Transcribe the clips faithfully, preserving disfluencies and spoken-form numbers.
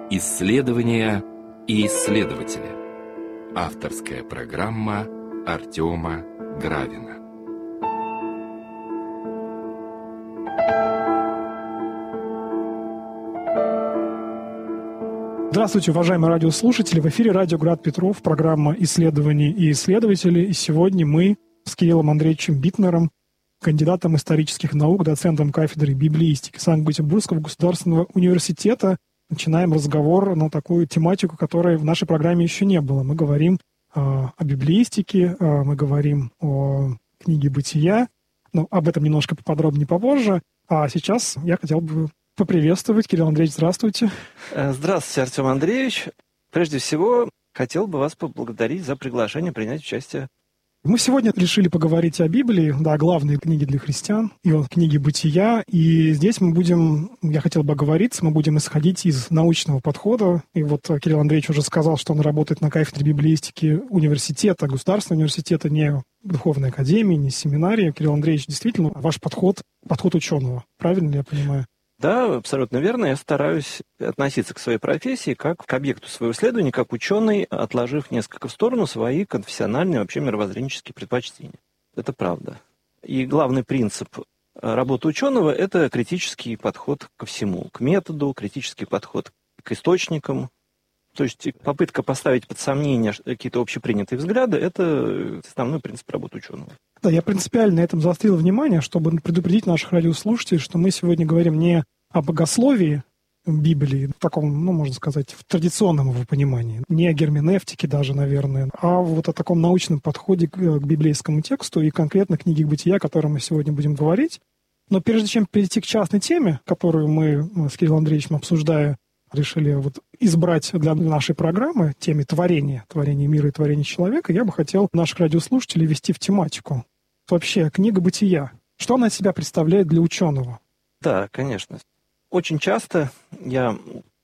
Исследования и исследователи. Авторская программа Артема Гравина. Здравствуйте, уважаемые радиослушатели! В эфире радио «Град Петров», программа «Исследования и исследователи». И сегодня мы с Кириллом Андреевичем Битнером, кандидатом исторических наук, доцентом кафедры библеистики Санкт-Петербургского государственного университета, начинаем разговор на такую тематику, которой в нашей программе еще не было. Мы говорим э, о библеистике, э, мы говорим о книге «Бытия», но об этом немножко поподробнее попозже. А сейчас я хотел бы поприветствовать. Кирилл Андреевич, здравствуйте. Здравствуйте, Артем Андреевич. Прежде всего, хотел бы вас поблагодарить за приглашение принять участие. Мы сегодня решили поговорить о Библии, да, о главной книге для христиан, и о книге «Бытия». И здесь мы будем, я хотел бы оговориться, мы будем исходить из научного подхода. И вот Кирилл Андреевич уже сказал, что он работает на кафедре библеистики университета, государственного университета, не духовной академии, не семинарии. Кирилл Андреевич, действительно, ваш подход, подход ученого. Правильно ли я понимаю? Да, абсолютно верно. Я стараюсь относиться к своей профессии как к объекту своего исследования, как ученый, отложив несколько в сторону свои конфессиональные, вообще мировоззренческие предпочтения. Это правда. И главный принцип работы ученого – это критический подход ко всему, к методу, критический подход к источникам. То есть попытка поставить под сомнение какие-то общепринятые взгляды – это основной принцип работы ученого. Да, я принципиально на этом заострил внимание, чтобы предупредить наших радиослушателей, что мы сегодня говорим не о богословии Библии, в таком, ну, можно сказать, в традиционном его понимании, не о герменевтике даже, наверное, а вот о таком научном подходе к, к библейскому тексту и конкретно книге «Бытия», о которой мы сегодня будем говорить. Но прежде чем перейти к частной теме, которую мы с Кириллом Андреевичем обсуждая, решили вот избрать для нашей программы, теме творения, творения мира и творения человека, я бы хотел наших радиослушателей ввести в тематику. Вообще, книга «Бытия». Что она из себя представляет для ученого? Да, конечно. Очень часто я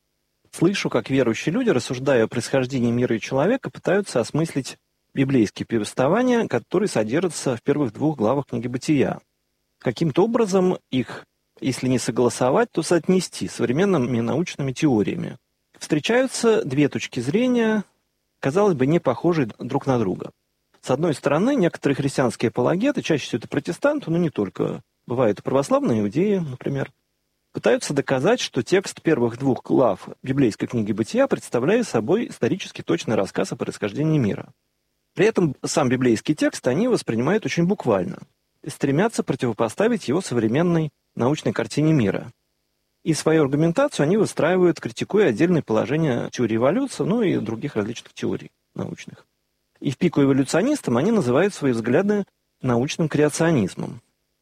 слышу, как верующие люди, рассуждая о происхождении мира и человека, пытаются осмыслить библейские повествования, которые содержатся в первых двух главах книги «Бытия». Каким-то образом их, если не согласовать, то соотнести с современными научными теориями. Встречаются две точки зрения, казалось бы, не похожие друг на друга. С одной стороны, некоторые христианские апологеты, чаще всего это протестанты, но не только, бывают и православные, иудеи, например, пытаются доказать, что текст первых двух глав библейской книги «Бытия» представляет собой исторически точный рассказ о происхождении мира. При этом сам библейский текст они воспринимают очень буквально и стремятся противопоставить его современной научной картине мира. И свою аргументацию они выстраивают, критикуя отдельные положения теории эволюции, ну и других различных теорий научных. И в пику эволюционистам они называют свои взгляды научным креационизмом.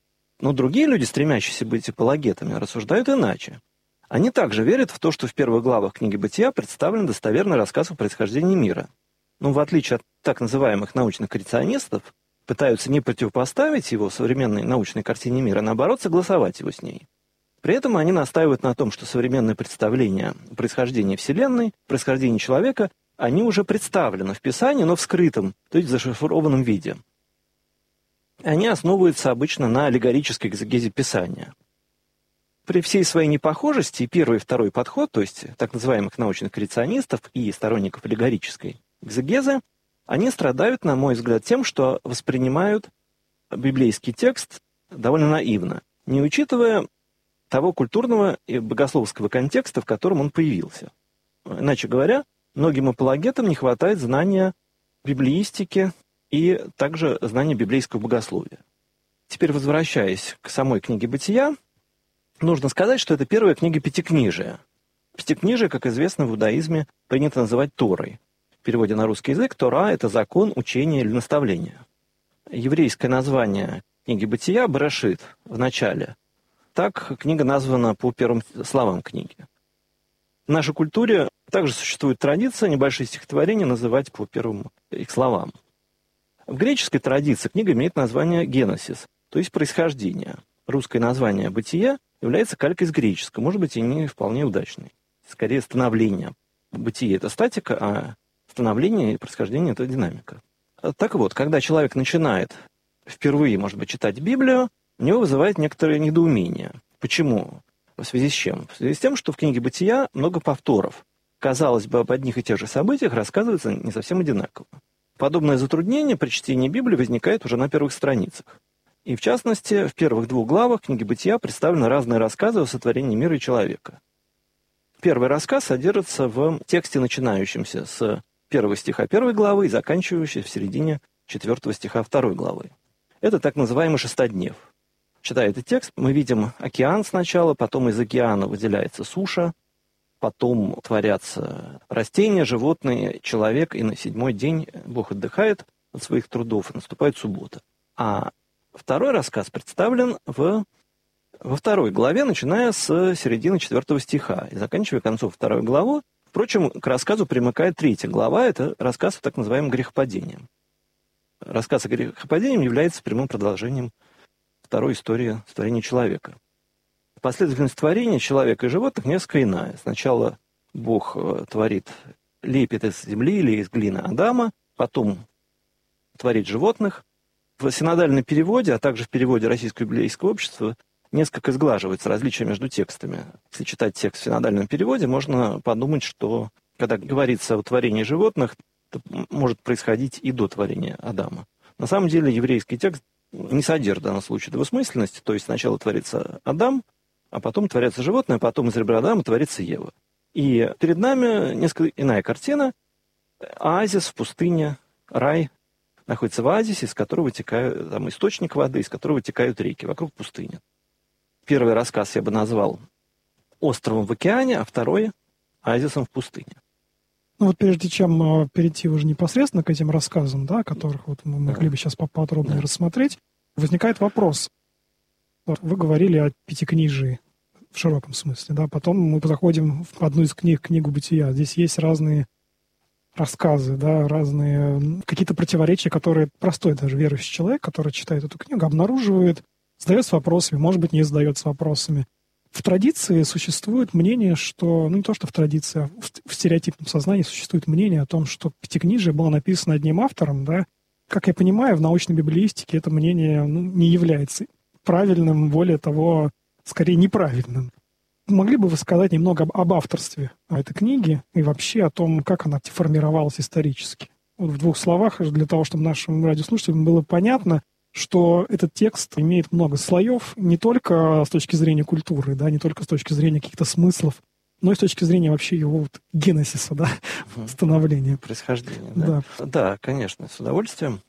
Но другие люди, стремящиеся быть апологетами, рассуждают иначе. Они также верят в то, что в первых главах книги «Бытия» представлен достоверный рассказ о происхождении мира. Но в отличие от так называемых научных креационистов, пытаются не противопоставить его современной научной картине мира, а наоборот согласовать его с ней. При этом они настаивают на том, что современные представления о происхождении Вселенной, происхождении человека, они уже представлены в Писании, но в скрытом, то есть в зашифрованном виде. Они основываются обычно на аллегорической экзегезе Писания. При всей своей непохожести первый и второй подход, то есть так называемых научных креационистов и сторонников аллегорической экзегезы, они страдают, на мой взгляд, тем, что воспринимают библейский текст довольно наивно, не учитывая того культурного и богословского контекста, в котором он появился. Иначе говоря, многим апологетам не хватает знания библеистики и также знания библейского богословия. Теперь, возвращаясь к самой книге «Бытия», нужно сказать, что это первая книга Пятикнижия. Пятикнижие, как известно, в иудаизме принято называть Торой. В переводе на русский язык Тора – это закон, учение или наставление. Еврейское название книги «Бытия» – Берешит в начале. Так книга названа по первым словам книги. В нашей культуре также существует традиция небольшие стихотворения называть по первым их словам. В греческой традиции книга имеет название «Генесис», то есть «происхождение». Русское название «Бытия» является калькой с греческого, может быть, и не вполне удачной. Скорее, становление. Бытие – это статика, а становление и происхождение – это динамика. Так вот, когда человек начинает впервые, может быть, читать Библию, у него вызывает некоторое недоумение. Почему? В связи с чем? В связи с тем, что в книге «Бытия» много повторов. казалось бы, об одних и тех же событиях рассказывается не совсем одинаково. Подобное затруднение при чтении Библии возникает уже на первых страницах. И, в частности, в первых двух главах книги «Бытия» представлены разные рассказы о сотворении мира и человека. Первый рассказ содержится в тексте, начинающемся с первого стиха первой главы и заканчивающемся в середине четвертого стиха второй главы. Это так называемый шестоднев. Читая этот текст, мы видим океан сначала, потом из океана выделяется суша, потом творятся растения, животные, человек, и на седьмой день Бог отдыхает от своих трудов, и наступает суббота. А второй рассказ представлен в, во второй главе, начиная с середины четвертого стиха и заканчивая концом второй главы. Впрочем, к рассказу примыкает третья глава, это рассказ о так называемом грехопадении. Рассказ о грехопадении является прямым продолжением второй истории творения человека. Последовательность творения человека и животных несколько иная. Сначала Бог творит, лепит из земли или из глины Адама, потом творит животных. В синодальном переводе, а также в переводе Российского библейского общества несколько сглаживается различия между текстами. Если читать текст в синодальном переводе, можно подумать, что когда говорится о творении животных, это может происходить и до творения Адама. На самом деле еврейский текст не содержит в данном случае двусмысленности, то есть сначала творится Адам, а потом творятся животные, а потом из ребра Адама творится Ева. И перед нами несколько иная картина. Оазис в пустыне, рай находится в оазисе, из которого вытекают, там источник воды, из которого вытекают реки, вокруг пустыни. Первый рассказ я бы назвал островом в океане, а второй оазисом в пустыне. Ну вот прежде чем перейти уже непосредственно к этим рассказам, да, которых вот мы могли бы сейчас поподробнее да. рассмотреть, возникает вопрос. Вы говорили о пятикнижии в широком смысле, да, потом мы заходим в одну из книг, книгу «Бытия». Здесь есть разные рассказы, да, разные какие-то противоречия, которые простой даже верующий человек, который читает эту книгу, обнаруживает, задается вопросами, может быть, не задается вопросами. В традиции существует мнение, что, ну не то, что в традиции, а в стереотипном сознании существует мнение о том, что пятикнижие было написано одним автором, да. Как я понимаю, в научной библеистике это мнение ну, не является правильным, более того, скорее неправильным. Могли бы вы сказать немного об, об авторстве этой книги и вообще о том, как она формировалась исторически? Вот в двух словах, для того, чтобы нашим радиослушателям было понятно, что этот текст имеет много слоев, не только с точки зрения культуры, да, не только с точки зрения каких-то смыслов, но и с точки зрения вообще его вот генезиса, да, угу. становления. Происхождения, да? Да. Да, конечно, с удовольствием.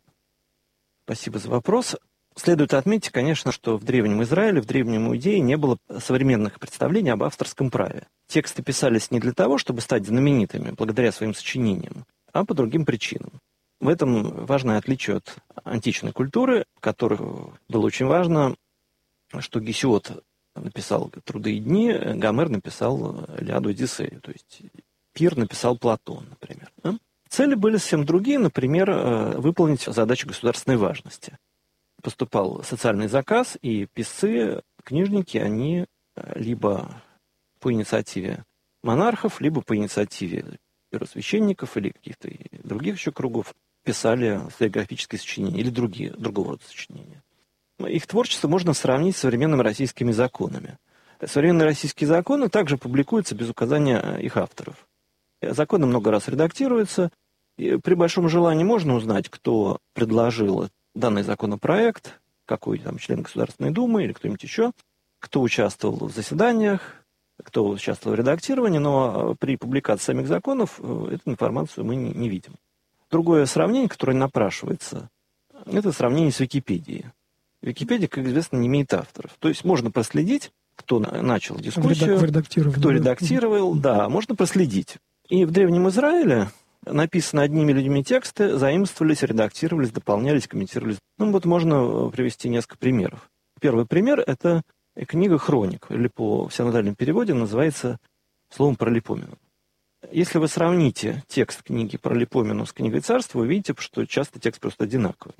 Спасибо за вопрос. Следует отметить, конечно, что в Древнем Израиле, в Древнем Иудее не было современных представлений об авторском праве. Тексты писались не для того, чтобы стать знаменитыми благодаря своим сочинениям, а по другим причинам. В этом важное отличие от античной культуры, в которой было очень важно, что Гесиод написал «Труды и дни», Гомер написал «Илиаду и Одиссею», то есть Пир написал Платон, например. Да? Цели были совсем другие, например, выполнить задачу государственной важности. Поступал социальный заказ, и писцы, книжники, они либо по инициативе монархов, либо по инициативе первосвященников или каких-то других еще кругов писали историографические сочинения или другие, другого рода сочинения. Их творчество можно сравнить с современными российскими законами. Современные российские законы также публикуются без указания их авторов. Законы много раз редактируются, и при большом желании можно узнать, кто предложил данный законопроект, какой там член Государственной Думы или кто-нибудь еще, кто участвовал в заседаниях, кто участвовал в редактировании, но при публикации самих законов эту информацию мы не, не видим. Другое сравнение, которое напрашивается, это сравнение с Википедией. Википедия, как известно, не имеет авторов. То есть можно проследить, кто начал дискуссию, кто редактировал, да, можно проследить. И в Древнем Израиле написаны одними людьми тексты, заимствовались, редактировались, дополнялись, комментировались. Ну вот можно привести несколько примеров. Первый пример – это книга «Хроник», или по синодальном переводе называется словом «Про Липомена». Если вы сравните текст книги про Липомену с книгой «Царства», вы увидите, что часто текст просто одинаковый.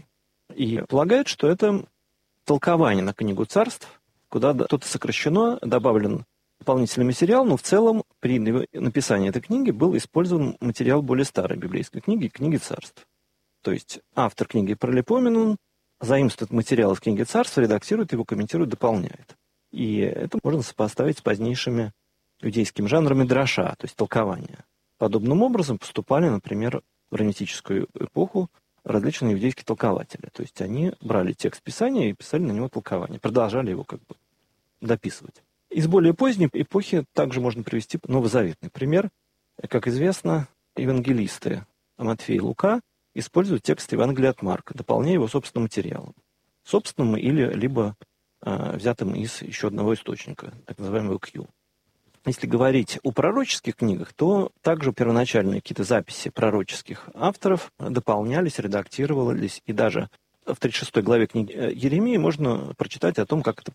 И полагают, что это толкование на книгу «Царств», куда что-то сокращено, добавлен дополнительный материал, но в целом при написании этой книги был использован материал более старой библейской книги, книги «Царств». То есть автор книги про Липомену заимствует материал из книги «Царств», редактирует его, комментирует, дополняет. И это можно сопоставить с позднейшими иудейскими жанрами драша, то есть толкования. Подобным образом поступали, например, в ранетическую эпоху различные иудейские толкователи. То есть они брали текст Писания и писали на него толкование, продолжали его как бы дописывать. Из более поздней эпохи также можно привести новозаветный пример. Как известно, евангелисты Матфей и Лука используют текст Евангелия от Марка, дополняя его собственным материалом. Собственным или либо э, взятым из еще одного источника, так называемого Q. Если говорить о пророческих книгах, то также первоначальные какие-то записи пророческих авторов дополнялись, редактировались, и даже в тридцать шестой главе книги Еремии можно прочитать о том, как это